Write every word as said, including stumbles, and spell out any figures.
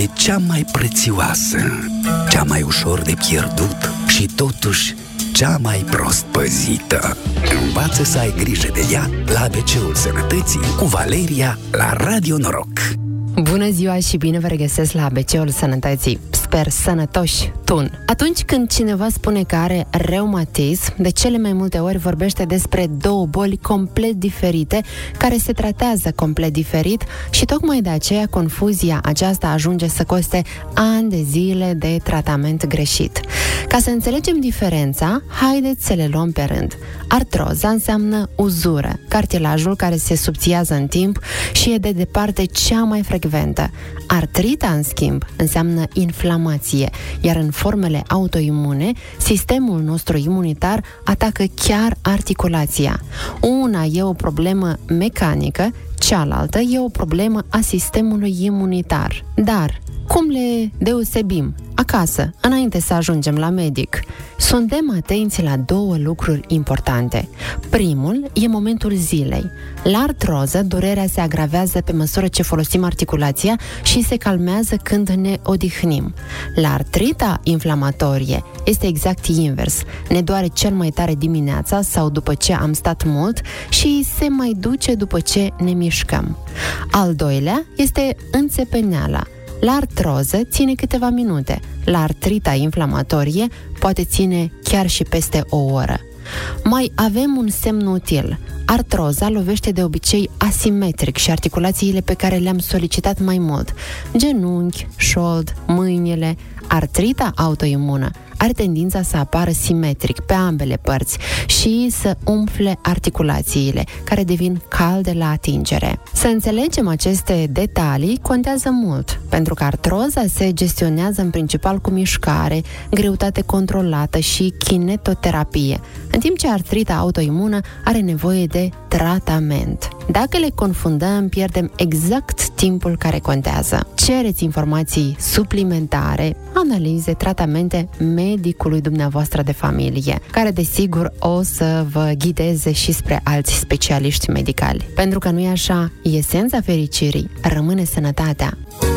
e cea mai prețioasă, cea mai ușor de pierdut și totuși cea mai prost păzită. Învață să ai grijă de ea la A B C-ul Sănătății cu Valeria la Radio Noroc. Bună ziua și bine vă regăsesc la A B C-ul Sănătății. Sper sănătoși tun. Atunci când cineva spune că are reumatism, de cele mai multe ori vorbește despre două boli complet diferite, care se tratează complet diferit și tocmai de aceea confuzia aceasta ajunge să coste ani de zile de tratament greșit. Ca să înțelegem diferența, haideți să le luăm pe rând. Artroza înseamnă uzură, cartilajul care se subțiază în timp și e de departe cea mai frecventă. Artrita, în schimb, înseamnă inflamație, iar în formele autoimune, sistemul nostru imunitar atacă chiar articulația. Una e o problemă mecanică, cealaltă e o problemă a sistemului imunitar. Dar cum le deosebim? Acasă, înainte să ajungem la medic. Suntem atenți la două lucruri importante. Primul e momentul zilei. La artroză, durerea se agravează pe măsură ce folosim articulația și se calmează când ne odihnim. La artrita inflamatorie este exact invers. Ne doare cel mai tare dimineața sau după ce am stat mult și se mai duce după ce ne mișcăm. Al doilea este înțepeneala. La artroză ține câteva minute, la artrita inflamatorie poate ține chiar și peste o oră. Mai avem un semn util. Artroza lovește de obicei asimetric și articulațiile pe care le-am solicitat mai mult. Genunchi, șold, mâinile. Artrita autoimună are tendința să apară simetric pe ambele părți și să umfle articulațiile, care devin calde la atingere. Să înțelegem aceste detalii contează mult, pentru că artroza se gestionează în principal cu mișcare, greutate controlată și kinetoterapie, în timp ce artrita autoimună are nevoie de tratament. Dacă le confundăm, pierdem exact timpul care contează. Cereți informații suplimentare, analize, tratamente medicului dumneavoastră de familie, care desigur o să vă ghideze și spre alți specialiști medicali. Pentru că nu e așa, esența fericirii rămâne sănătatea.